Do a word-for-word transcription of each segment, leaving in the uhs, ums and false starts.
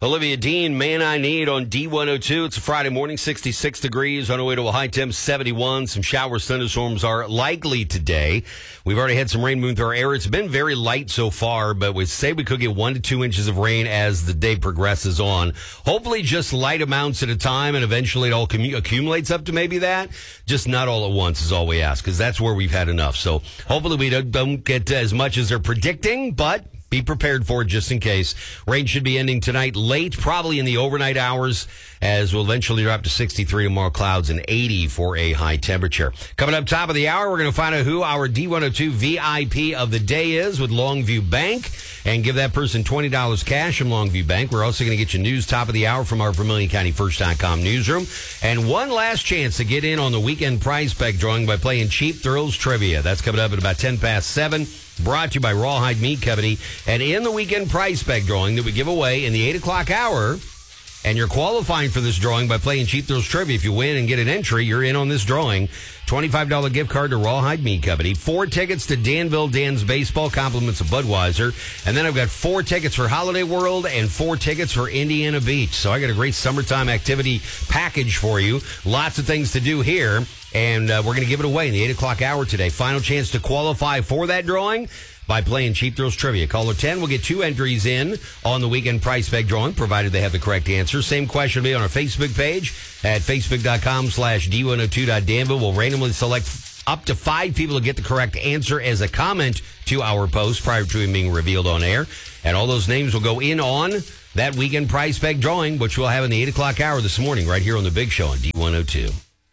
Olivia Dean, Man I Need on D one oh two. It's a Friday morning, sixty-six degrees on the way to a high temp seventy-one. Some showers, thunderstorms are likely today. We've already had some rain moving through our area. It's been very light so far, but we say we could get one to two inches of rain as the day progresses on. Hopefully just light amounts at a time, and eventually it all commu- accumulates up to maybe that. Just not all at once is all we ask, because that's where we've had enough. So hopefully we don't, don't get as much as they're predicting, but be prepared for it just in case. Rain should be ending tonight late, probably in the overnight hours, as we'll eventually drop to sixty-three tomorrow, clouds, and eighty for a high temperature. Coming up top of the hour, we're going to find out who our D one oh two V I P of the day is with Longview Bank and give that person twenty dollars cash from Longview Bank. We're also going to get you news top of the hour from our Vermilion County First dot com newsroom. And one last chance to get in on the weekend prize pack drawing by playing Cheap Thrills Trivia. That's coming up at about ten past seven. Brought to you by Rawhide Meat Company. And in the weekend prize pack drawing that we give away in the eight o'clock hour, and you're qualifying for this drawing by playing Cheap Thrills Trivia. If you win and get an entry, you're in on this drawing. twenty-five dollars gift card to Rawhide Meat Company. Four tickets to Danville Dan's Baseball, compliments of Budweiser. And then I've got four tickets for Holiday World and four tickets for Indiana Beach. So I got a great summertime activity package for you. Lots of things to do here. And uh, we're going to give it away in the eight o'clock hour today. Final chance to qualify for that drawing by playing Cheap Thrills Trivia. Caller ten will get two entries in on the weekend prize pack drawing, provided they have the correct answer. Same question will be on our Facebook page at facebook.com slash D102.Danville. We'll randomly select up to five people to get the correct answer as a comment to our post prior to him being revealed on air. And all those names will go in on that weekend prize pack drawing, which we'll have in the eight o'clock hour this morning right here on The Big Show on D one oh two.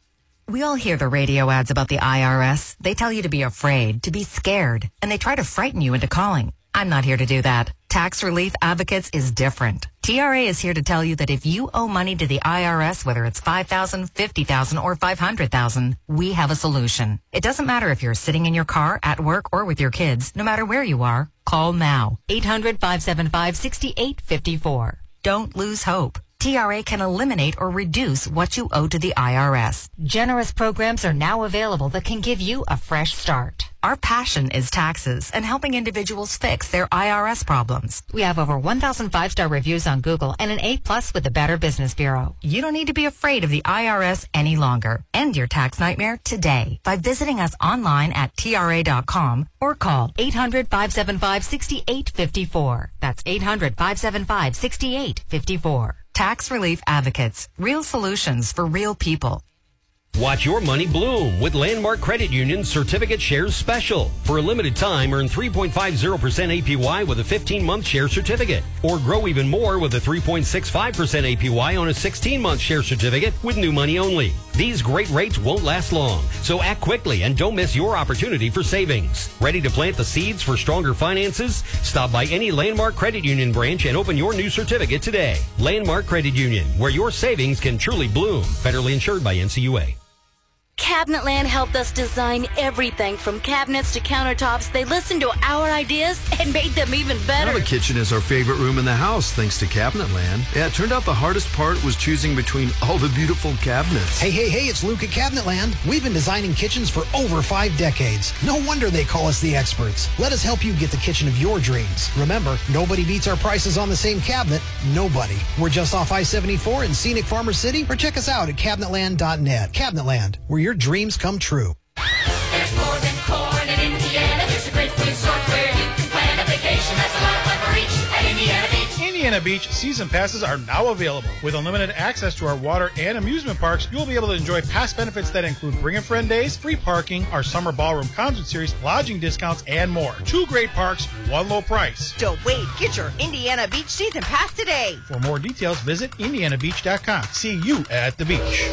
We all hear the radio ads about the I R S. They tell you to be afraid, to be scared, and they try to frighten you into calling. I'm not here to do that. Tax Relief Advocates is different. T R A is here to tell you that if you owe money to the I R S, whether it's five thousand dollars, fifty thousand dollars, or five hundred thousand dollars, we have a solution. It doesn't matter if you're sitting in your car, at work, or with your kids. No matter where you are, call now. eight hundred, five seven five, six eight five four. Don't lose hope. T R A can eliminate or reduce what you owe to the I R S. Generous programs are now available that can give you a fresh start. Our passion is taxes and helping individuals fix their I R S problems. We have over one thousand five-star reviews on Google and an A plus with the Better Business Bureau. You don't need to be afraid of the I R S any longer. End your tax nightmare today by visiting us online at T R A dot com or call eight hundred, five seven five, six eight five four. That's eight hundred, five seven five, six eight five four. Tax Relief Advocates. Real solutions for real people. Watch your money bloom with Landmark Credit Union Certificate Shares Special. For a limited time, earn three point five zero percent A P Y with a fifteen-month share certificate. Or grow even more with a three point six five percent A P Y on a sixteen-month share certificate with new money only. These great rates won't last long, so act quickly and don't miss your opportunity for savings. Ready to plant the seeds for stronger finances? Stop by any Landmark Credit Union branch and open your new certificate today. Landmark Credit Union, where your savings can truly bloom. Federally insured by N C U A. Cabinetland helped us design everything from cabinets to countertops. They listened to our ideas and made them even better. Now the kitchen is our favorite room in the house, thanks to Cabinetland. Yeah, it turned out the hardest part was choosing between all the beautiful cabinets. Hey, hey, hey, it's Luke at Cabinetland. We've been designing kitchens for over five decades. No wonder they call us the experts. Let us help you get the kitchen of your dreams. Remember, nobody beats our prices on the same cabinet. Nobody. We're just off I seventy-four in scenic Farmer City, or check us out at cabinetland dot net. Cabinetland, where your dreams come true. There's more than corn in Indiana. There's a great resort where you can plan a vacation. That's a lot of fun for each at Indiana Beach. Indiana Beach season passes are now available. With unlimited access to our water and amusement parks, you'll be able to enjoy past benefits that include Bring a Friend Days, free parking, our summer ballroom concert series, lodging discounts, and more. Two great parks, one low price. Don't wait. Get your Indiana Beach season pass today. For more details, visit indiana beach dot com. See you at the beach.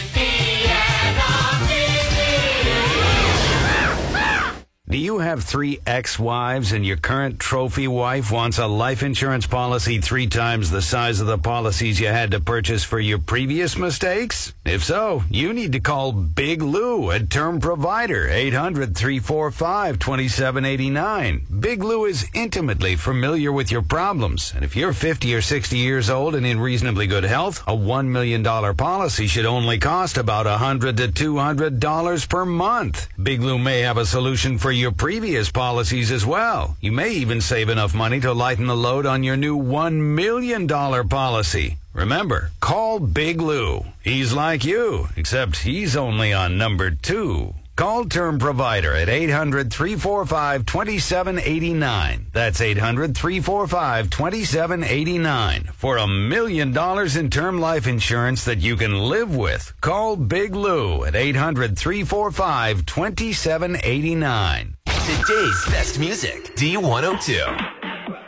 Do you have three ex-wives and your current trophy wife wants a life insurance policy three times the size of the policies you had to purchase for your previous mistakes? If so, you need to call Big Lou, a term provider, eight hundred, three four five, two seven eight nine. Big Lou is intimately familiar with your problems, and if you're fifty or sixty years old and in reasonably good health, a one million dollars policy should only cost about one hundred to two hundred dollars per month. Big Lou may have a solution for you your previous policies as well. You may even save enough money to lighten the load on your new one million dollars policy. Remember, call Big Lou. He's like you, except he's only on number two. Call Term Provider at eight hundred, three four five, two seven eight nine. That's eight hundred, three four five, two seven eight nine. For a million dollars in term life insurance that you can live with. Call Big Lou at eight hundred, three four five, two seven eight nine. Today's best music, D one oh two.